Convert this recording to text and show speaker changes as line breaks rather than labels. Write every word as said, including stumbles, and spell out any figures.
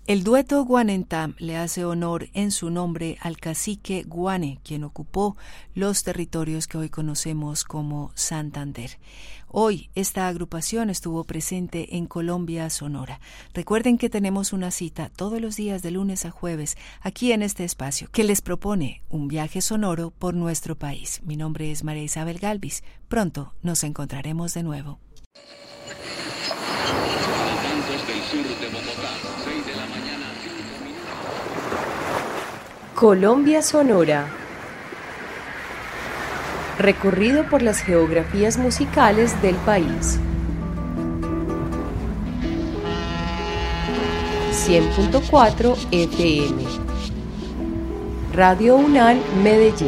El dueto Guanentam le hace honor en su nombre al cacique Guane, quien ocupó los territorios que hoy conocemos como Santander. Hoy esta agrupación estuvo presente en Colombia, Sonora. Recuerden que tenemos una cita todos los días de lunes a jueves aquí en este espacio que les propone un viaje sonoro por nuestro país. Mi nombre es María Isabel Galvis. Pronto nos encontraremos de nuevo.
Del sur de Bogotá, seis de la mañana, cinco minutos.
Colombia Sonora. Recorrido por las geografías musicales del país. cien punto cuatro F M. Radio UNAL Medellín.